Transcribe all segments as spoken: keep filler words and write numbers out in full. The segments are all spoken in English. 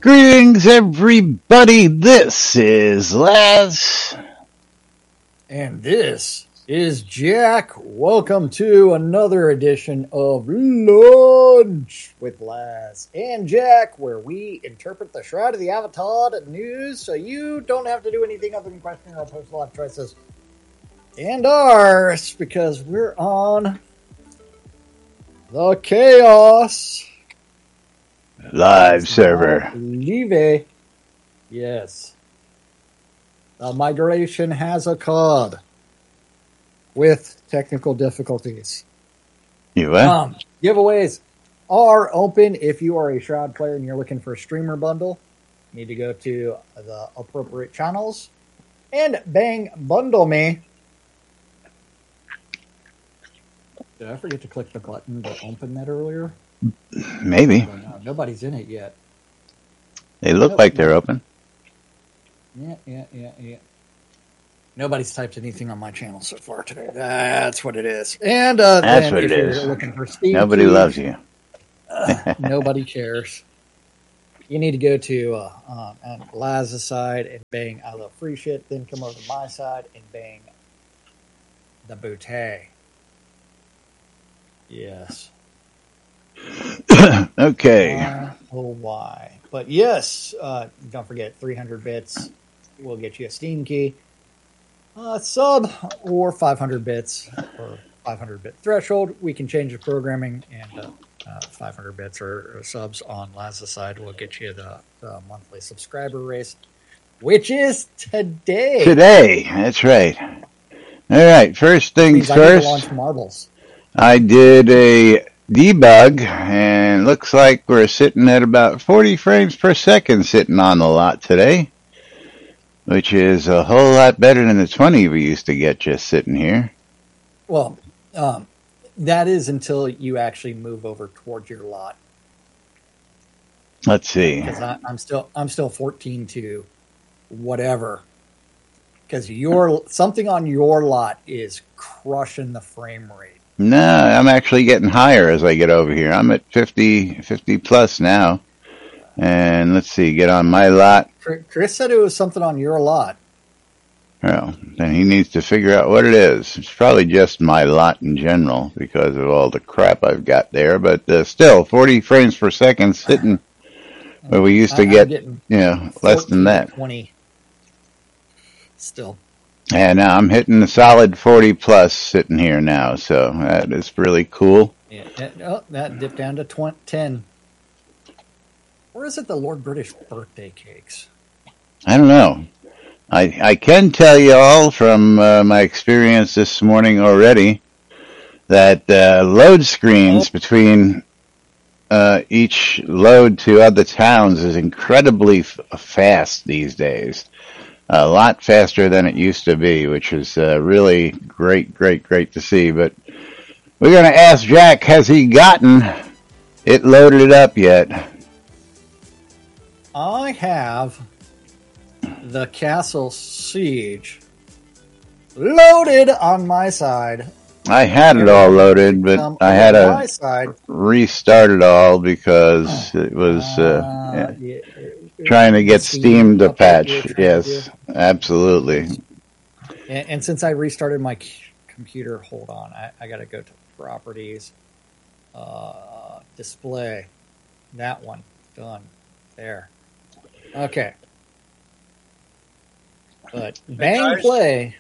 Greetings, everybody. This is Laz. And this is Jack. Welcome to another edition of Lunch with Laz and Jack, where we interpret the Shroud of the Avatar news so you don't have to do anything other than question or post life choices and ours, because we're on the Chaos Live server. Live. Yes. The migration has occurred with technical difficulties. You what? Um, giveaways are open. If you are a Shroud player and you're looking for a streamer bundle, you need to go to the appropriate channels and bang bundle me. Did I forget to click the button to open that earlier? Maybe. No, nobody's in it yet. They look nope, like they're no. open. Yeah, yeah, yeah, yeah. Nobody's typed anything on my channel so far today. That's what it is. And uh, that's then what if it you're is. Looking for Steve Nobody Keith, loves you. uh, nobody cares. You need to go to uh, uh, on Laz's side and bang I love free shit. Then come over to my side and bang the bootay. Yes. Okay. Uh, oh, why? But yes, uh, don't forget three hundred bits will get you a Steam key. Uh, sub or five hundred bits or five hundred bit threshold. We can change the programming, and uh, uh, five hundred bits or, or subs on Laz's side will get you the, the monthly subscriber race, which is today. Today, that's right. All right, first things I first. I launch marbles. I did a debug, and looks like we're sitting at about forty frames per second sitting on the lot today, which is a whole lot better than the twenty we used to get just sitting here. Well, um, that is until you actually move over towards your lot. Let's see. Because I'm still I'm still fourteen to whatever. Because your something on your lot is crushing the frame rate. No, I'm actually getting higher as I get over here. I'm at fifty, fifty plus now. And let's see, get on my lot. Chris said it was something on your lot. Well, then he needs to figure out what it is. It's probably just my lot in general because of all the crap I've got there. But uh, still, forty frames per second sitting where we used to get, you know, less than that. twenty Still. And now I'm hitting the solid forty plus sitting here now, so that is really cool. Yeah, that, oh, that dipped down to twenty, ten. Or is it the Lord British birthday cakes? I don't know. I I can tell you all from uh, my experience this morning already that uh, load screens oh. between uh, each load to other towns is incredibly f- fast these days. A lot faster than it used to be, which is uh, really great, great, great to see. But we're going to ask Jack, has he gotten it loaded up yet? I have the Castle Siege loaded on my side. I had it all loaded, but I had to restart it all because it was uh, yeah, yeah, trying to get Steam to patch. Yes, absolutely. And, and since I restarted my computer, hold on, I, I got to go to properties, uh, display, that one, done, there. Okay. But bang play.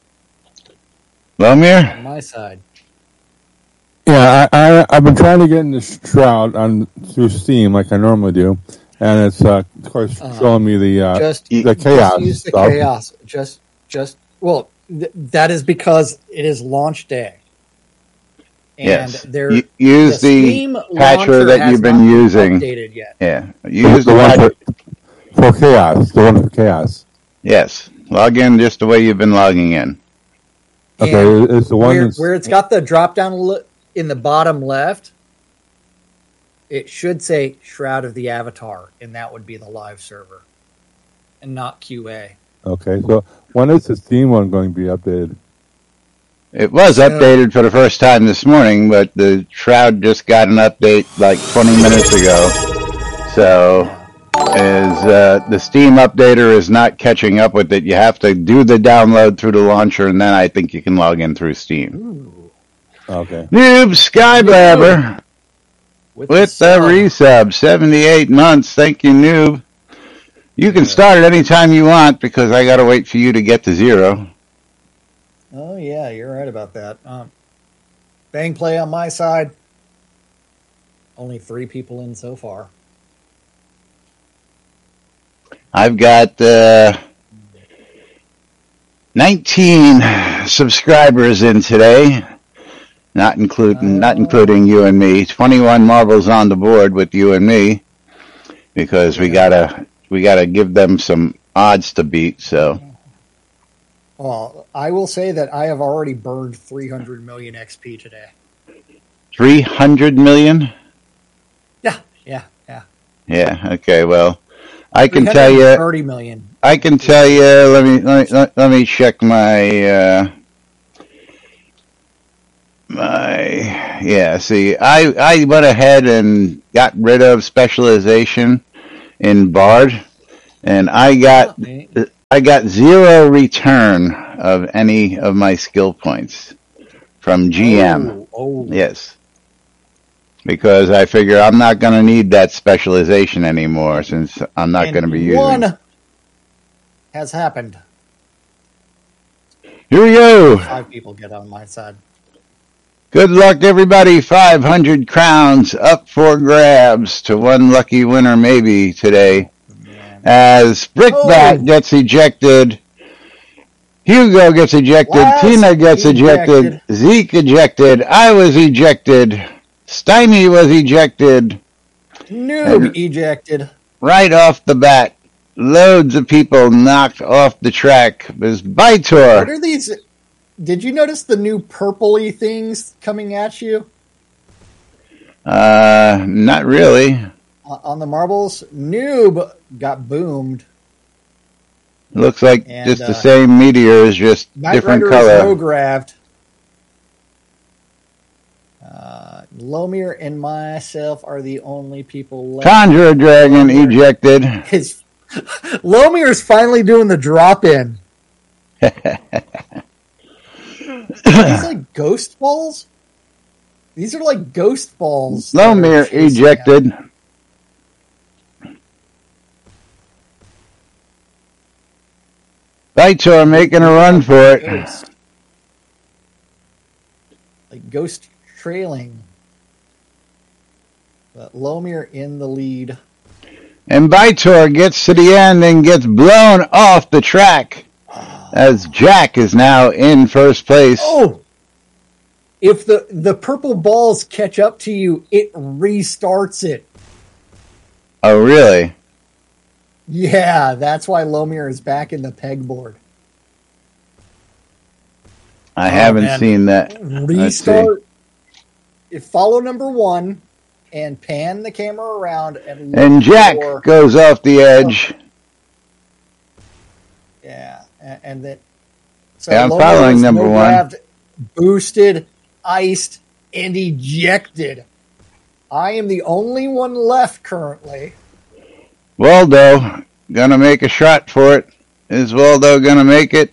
Lomir? On my side. Yeah, I, I, I've been trying to get in the Shroud on through Steam like I normally do, and it's uh, of course uh, showing me the uh, just, the chaos. Just use the stuff. chaos. Just, just well, th- that is because it is launch day. And yes. there, you, use the, the patcher that you've been using. Updated yet. Yeah, use the, the one for, for chaos. The one for chaos. Yes, log in just the way you've been logging in. Okay, it's the one where, where it's got the drop down in the bottom left. It should say Shroud of the Avatar, and that would be the live server, and not Q A. Okay, so when is the Steam one going to be updated? It was updated for the first time this morning, but the Shroud just got an update like twenty minutes ago. So is uh, the Steam updater is not catching up with it. You have to do the download through the launcher, and then I think you can log in through Steam. Ooh. Okay. Noob Skyblabber With, with the resub, seventy-eight months. Thank you, Noob. You can start it anytime you want because I got to wait for you to get to zero. Oh, yeah, you're right about that. Um, bang play on my side. Only three people in so far. I've got uh, nineteen subscribers in today, not including uh, not including you and me. twenty-one marbles on the board with you and me because yeah. we gotta we gotta give them some odds to beat. So, well, I will say that I have already burned three hundred million X P today. Three hundred million? Yeah, yeah, yeah. Yeah. Okay. Well. I can tell you thirty million. I can tell you. Let me let me, let me check my uh, my yeah. See, I I went ahead and got rid of specialization in Bard, and I got I got zero return of any of my skill points from G M. Oh, oh. Yes. Because I figure I'm not going to need that specialization anymore since I'm not going to be using it. One has happened. Here we go. Five people get on my side. Good luck, everybody. five hundred crowns up for grabs to one lucky winner maybe today. Man. As Brickbat oh. gets ejected. Hugo gets ejected. Last Tina gets ejected. ejected. Zeke ejected. I was ejected. Steiny was ejected. Noob and ejected. Right off the bat, loads of people knocked off the track. There's Vitor. What are these? Did you notice the new purpley things coming at you? Uh, not really. Uh, on the marbles, Noob got boomed. Looks like and, just uh, the same meteors, just Knight different Rider color. Is no-grabbed. Uh, Lomir and myself are the only people left. Conjure Dragon Lomir. ejected. His Lomir is finally doing the drop-in. Are these like ghost balls? These are like ghost balls. Lomir ejected. Out. Vitor making a run for it. Ghost. Like ghost trailing. But Lomir in the lead. And Vitor gets to the end and gets blown off the track oh. as Jack is now in first place. Oh! If the, the purple balls catch up to you, it restarts it. Oh, really? Yeah, that's why Lomir is back in the pegboard. I oh, haven't man. seen that. Restart. Follow number one and pan the camera around. And, and Jack for, goes off the edge. Oh, yeah, and, and then. So yeah, I'm Lomir following number one. Boosted, iced, and ejected. I am the only one left currently. Waldo, gonna make a shot for it. Is Waldo gonna make it?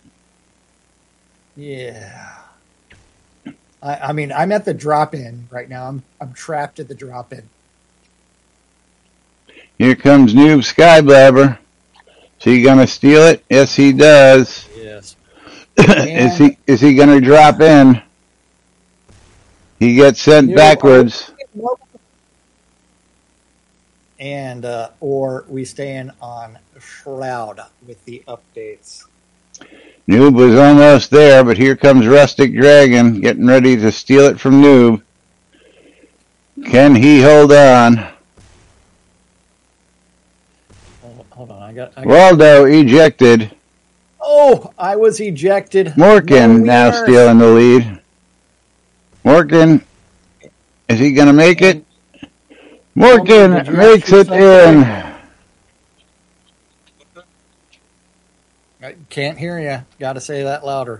Yeah. I, I mean, I'm at the drop-in right now. I'm I'm trapped at the drop-in. Here comes Noob Skyblabber. Is he gonna steal it? Yes, he does. Yes. is he is he gonna drop in? He gets sent Noob, backwards. And uh, or we stand on Shroud with the updates. Noob was almost there, but here comes Rustic Dragon getting ready to steal it from Noob. Can he hold on? Hold, hold on, I got, I got Waldo ejected. Oh, I was ejected. Morgan no, now stealing the lead. Morgan, is he going to make it? Morgan makes it in. I can't hear you. Got to say that louder.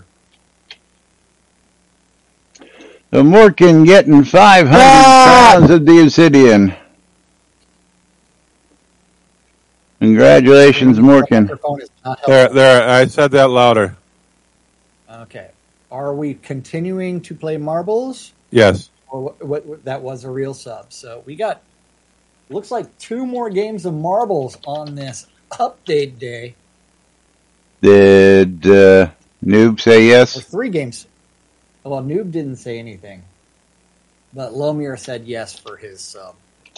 So Morgan getting five hundred ah! pounds of the obsidian. Congratulations, Morgan. Microphone is not There, helpful. there. I said that louder. Okay. Are we continuing to play marbles? Yes. Or what, what, what? That was a real sub. So we got, looks like two more games of marbles on this update day. Did uh, Noob say Or yes? three games. Well, Noob didn't say anything. But Lomir said yes for his sub.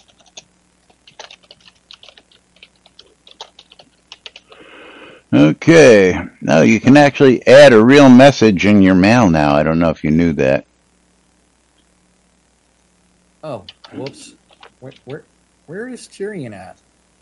Okay. No, you can actually add a real message in your mail now. I don't know if you knew that. Oh, whoops. Where, where, where is Tyrion at?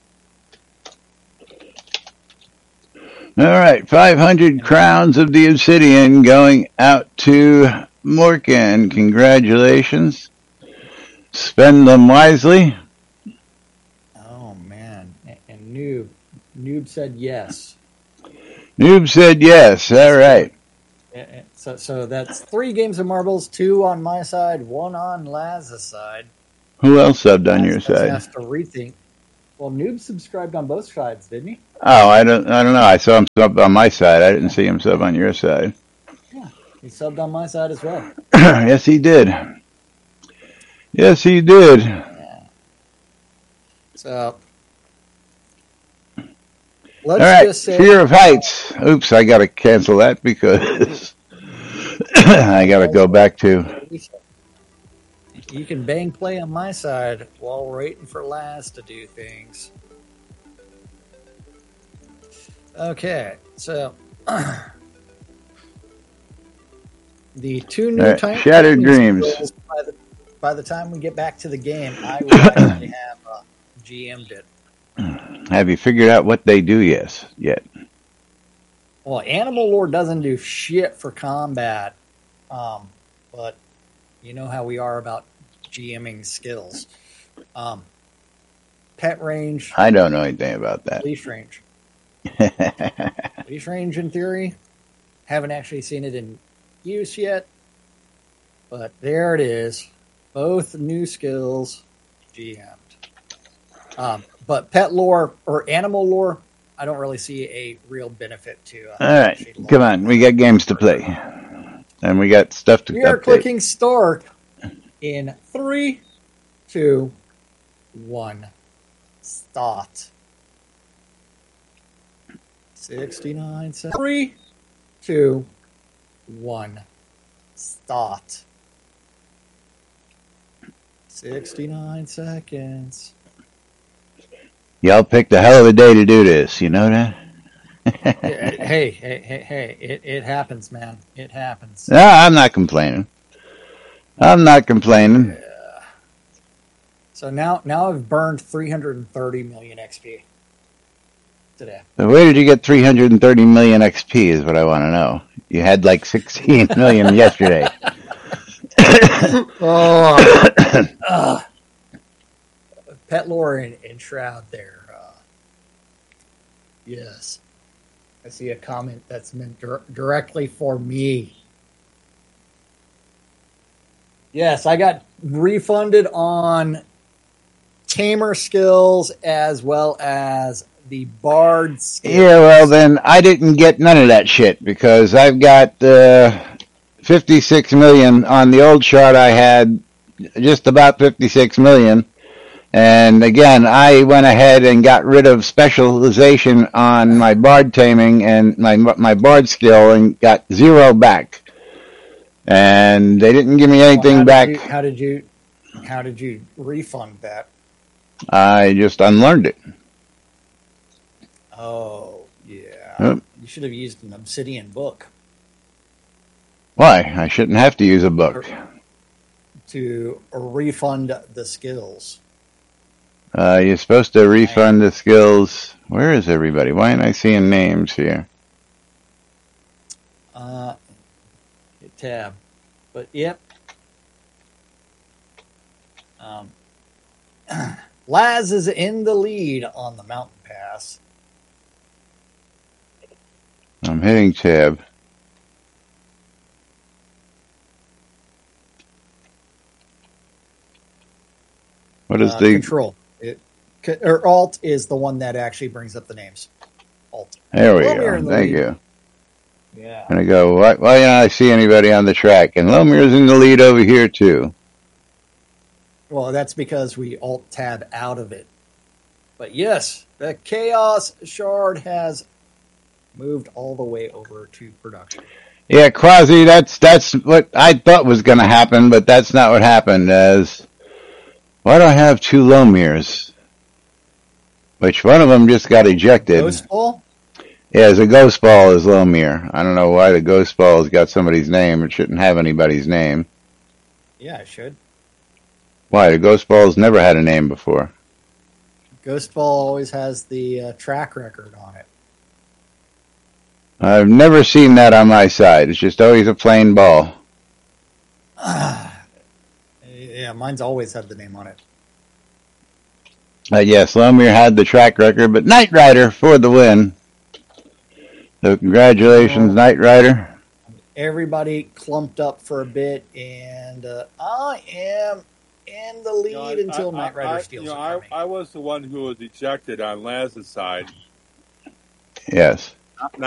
All right, five hundred crowns of the obsidian going out to Morgan. Congratulations. Spend them wisely. Oh, man. And, and Noob. Noob said yes. Noob said yes. All right. So, so that's three games of marbles, two on my side, one on Laz's side. Who else subbed on Laz your side? has to rethink. Well, Noob subscribed on both sides, didn't he? Oh, I don't. I don't know. I saw him sub on my side. I didn't see him sub on your side. Yeah, he subbed on my side as well. Yes, he did. Yes, he did. Yeah. So let's All right. just say Fear of heights. Oops, I got to cancel that because I got to go back to. you can bang play on my side while we're waiting for Laz to do things. Okay, so the two new Right, time Shattered Dreams. By the, by the time we get back to the game, I will actually have uh, G M'd it. Have you figured out what they do? Yes, yet. Well, Animal Lore doesn't do shit for combat, um, but you know how we are about GMing skills. Um, pet range. I don't know anything about that. Leash range. Leash range, in theory, haven't actually seen it in use yet, but there it is. Both new skills G M'd. Um, but pet lore or animal lore, I don't really see a real benefit to. Uh, All right, come on. We got games to play, and we got stuff to. We are update. clicking start in three, two, one. Start. Sixty-nine seconds. Three, two, one. Start. Sixty-nine seconds. Y'all picked a hell of a day to do this. You know that? hey, hey, hey, hey! It it happens, man. It happens. No, I'm not complaining. I'm not complaining. Yeah. So now, now I've burned three hundred thirty million X P today. So where did you get three hundred thirty million X P? Is what I want to know. You had like sixteen million yesterday. oh, uh, pet lore and, and Shroud there. Uh, yes, I see a comment that's meant dir- directly for me. Yes, I got refunded on tamer skills as well as the bard skills. Yeah, well then I didn't get none of that shit because I've got uh, fifty-six million on the old chart. I had just about fifty-six million, and again I went ahead and got rid of specialization on my bard taming and my my bard skill and got zero back. And they didn't give me anything well, how back. Did you, how did you? How did you refund that? I just unlearned it. Oh yeah, Yep. you should have used an obsidian book. Why? I shouldn't have to use a book. To refund the skills. Uh, you're supposed to refund the skills. Where is everybody? Why aren't I seeing names here? Uh, hit tab. But yep. Um, Laz is in the lead on the mountain pass. I'm hitting tab. What is Uh, the control? It, or Alt is the one that actually brings up the names. Alt. There we Lomir in go. the Thank lead. you. Yeah. And I go, why, why don't I see anybody on the track? And Lomir's in the lead over here, too. Well, that's because we Alt tab out of it. But yes, the Chaos Shard has moved all the way over to production. Yeah, Quasi, that's that's what I thought was going to happen, but that's not what happened. As why do I have two Lomirs? Which one of them just got ejected? Ghost Ball? Yeah, it's a Ghost Ball is Lomir. I don't know why the Ghost Ball has got somebody's name. It shouldn't have anybody's name. Yeah, it should. Why? The Ghost Ball's never had a name before. Ghost Ball always has the uh, track record on it. I've never seen that on my side. It's just always a plain ball. Yeah, mine's always had the name on it. Uh, yes, Lomir had the track record, but Knight Rider for the win. So congratulations, Oh. Knight Rider. Everybody clumped up for a bit, and uh, I am in the lead You know, I- until I- Knight Rider I- steals you know, it I, from me. I was the one who was ejected on Laz's side. Yes.